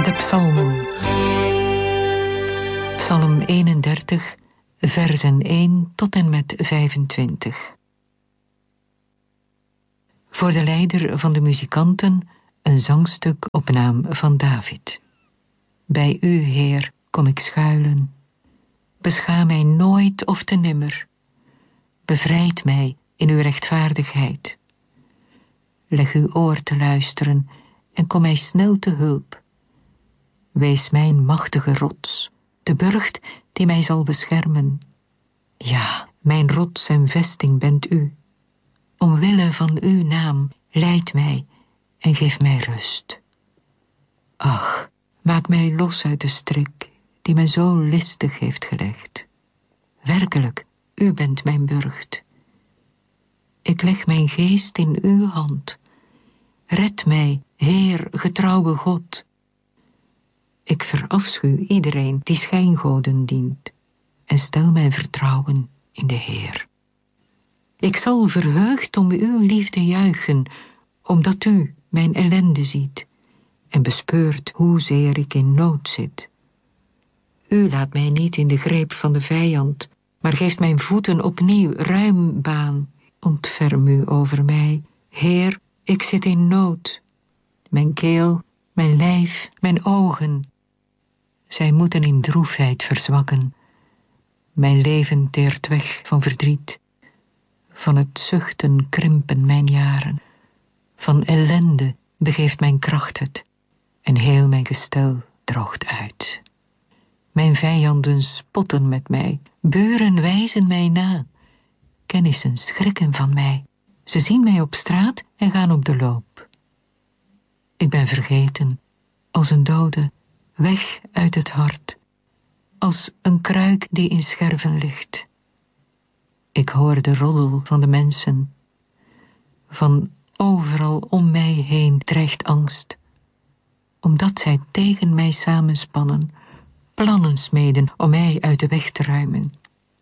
De psalmen. Psalm 31, versen 1 tot en met 25. Voor de leider van de muzikanten een zangstuk op naam van David. Bij u, Heer, kom ik schuilen. Beschaam mij nooit of te nimmer. Bevrijd mij in uw rechtvaardigheid. Leg uw oor te luisteren en kom mij snel te hulp. Wees mijn machtige rots, de burcht die mij zal beschermen. Ja, mijn rots en vesting bent u. Omwille van uw naam, leid mij en geef mij rust. Ach, maak mij los uit de strik die mij zo listig heeft gelegd. Werkelijk, u bent mijn burcht. Ik leg mijn geest in uw hand. Red mij, Heer, getrouwe God. Ik verafschuw iedereen die schijngoden dient en stel mijn vertrouwen in de Heer. Ik zal verheugd om uw liefde juichen, omdat u mijn ellende ziet en bespeurt hoezeer ik in nood zit. U laat mij niet in de greep van de vijand, maar geeft mijn voeten opnieuw ruim baan. Ontferm u over mij, Heer, ik zit in nood. Mijn keel, mijn lijf, mijn ogen, zij moeten in droefheid verzwakken. Mijn leven teert weg van verdriet. Van het zuchten krimpen mijn jaren. Van ellende begeeft mijn kracht het, en heel mijn gestel droogt uit. Mijn vijanden spotten met mij, buren wijzen mij na. Kennissen schrikken van mij. Ze zien mij op straat en gaan op de loop. Ik ben vergeten, als een dode, weg uit het hart, als een kruik die in scherven ligt. Ik hoor de roddel van de mensen. Van overal om mij heen dreigt angst, omdat zij tegen mij samenspannen, plannen smeden om mij uit de weg te ruimen.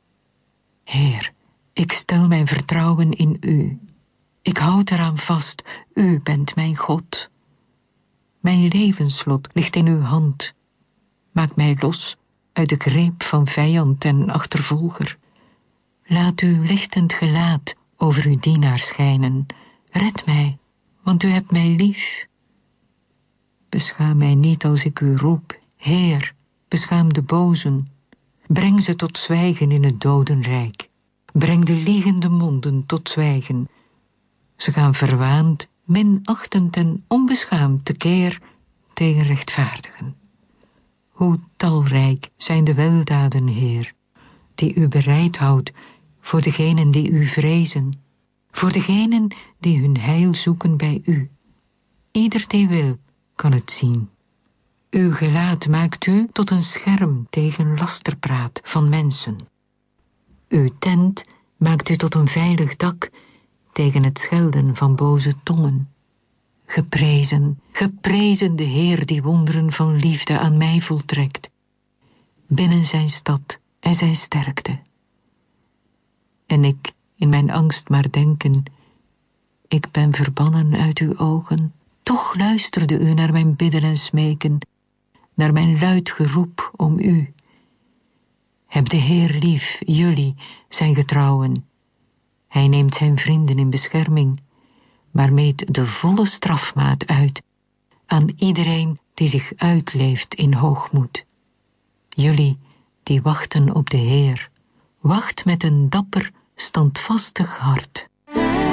Heer, ik stel mijn vertrouwen in u. Ik houd eraan vast, u bent mijn God. Mijn levenslot ligt in uw hand. Maak mij los uit de greep van vijand en achtervolger. Laat uw lichtend gelaat over uw dienaar schijnen. Red mij, want u hebt mij lief. Beschaam mij niet als ik u roep. Heer, beschaam de bozen. Breng ze tot zwijgen in het dodenrijk. Breng de liegende monden tot zwijgen. Ze gaan verwaand, minachtend en onbeschaamd tekeer tegen rechtvaardigen. Hoe talrijk zijn de weldaden, Heer, die u bereid houdt voor degenen die u vrezen, voor degenen die hun heil zoeken bij u. Ieder die wil, kan het zien. Uw gelaat maakt u tot een scherm tegen lasterpraat van mensen. Uw tent maakt u tot een veilig dak tegen het schelden van boze tongen. Geprezen, geprezen de Heer die wonderen van liefde aan mij voltrekt, binnen zijn stad en zijn sterkte. En ik in mijn angst maar denken, ik ben verbannen uit uw ogen, toch luisterde u naar mijn bidden en smeken, naar mijn luid geroep om u. Heb de Heer lief, jullie, zijn getrouwen. Hij neemt zijn vrienden in bescherming, maar meet de volle strafmaat uit aan iedereen die zich uitleeft in hoogmoed. Jullie die wachten op de Heer, wacht met een dapper, standvastig hart.